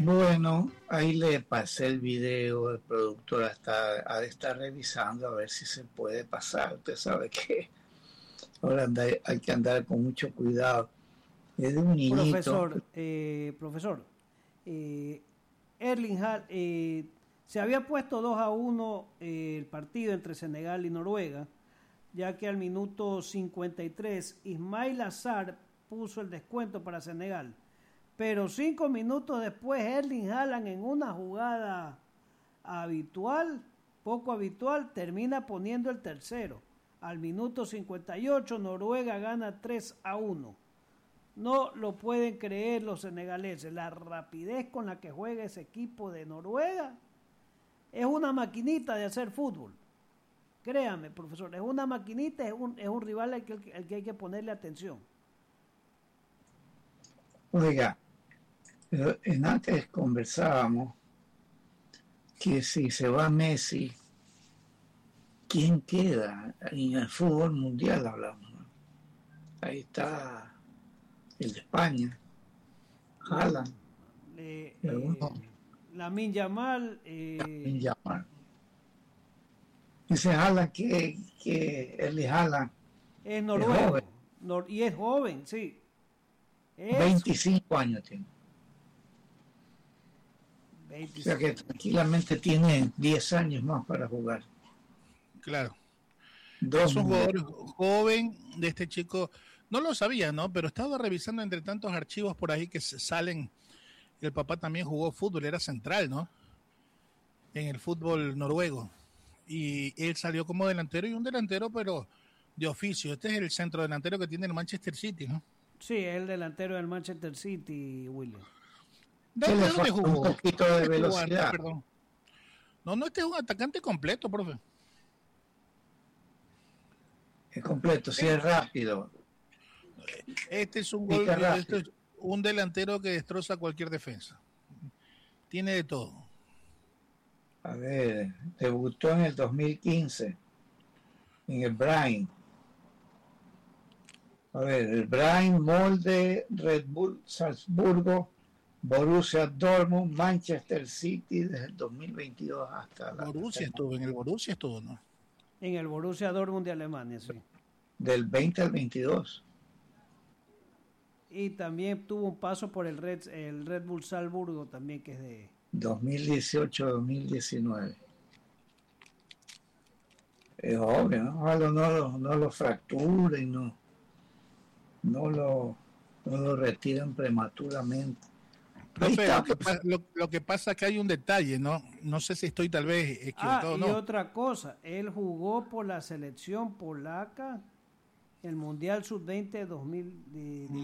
Bueno, ahí le pasé el video, el productor ha de estar revisando a ver si se puede pasar. Usted sabe que ahora hay que andar con mucho cuidado. Es de un niñito. Profesor, Erling Haaland, se había puesto 2-1 el partido entre Senegal y Noruega, ya que al minuto 53 Ismail Azar puso el descuento para Senegal. Pero 5 minutos después Erling Haaland, en una jugada poco habitual, termina poniendo el tercero. Al minuto 58 Noruega gana 3-1. No lo pueden creer los senegaleses. La rapidez con la que juega ese equipo de Noruega es una maquinita de hacer fútbol. Créame, profesor, es una maquinita, es un rival al que hay que ponerle atención. Oiga, pero antes conversábamos que si se va Messi, ¿quién queda? En el fútbol mundial hablamos, ¿no? Ahí está el de España, Haaland, Lamine Yamal. Lamine Yamal. Dice Haaland que Erling Haaland es noruego y es joven, sí. 25 años tiene. 25. O sea que tranquilamente tiene 10 años más para jugar. Claro. Es un jugador joven de este chico. No lo sabía, ¿no? Pero estaba revisando entre tantos archivos por ahí que salen. El papá también jugó fútbol, era central, ¿no? En el fútbol noruego. Y él salió como delantero, y un delantero, pero de oficio. Este es el centro delantero que tiene el Manchester City, ¿no? Sí, es el delantero del Manchester City, William. ¿Dónde jugó? Un poquito de velocidad. Perdón. No, este es un atacante completo, profe. Es completo, sí, es rápido. Este es un delantero que destroza cualquier defensa. Tiene de todo. A ver, debutó en el 2015 en el Brain. A ver, el Brain, Molde, Red Bull Salzburgo, Borussia Dortmund, Manchester City desde el 2022 hasta en el Borussia estuvo, ¿no? En el Borussia Dortmund de Alemania, sí. Del 20 al 22. Y también tuvo un paso por el Red Bull Salzburgo también, que es de 2018-2019. Es obvio, ¿no? Ojalá no lo fracturen, no lo retiran prematuramente. Lo que pasa es que hay un detalle, ¿no? No sé si estoy tal vez equivocado. Y otra cosa, él jugó por la selección polaca el Mundial Sub-20 2000.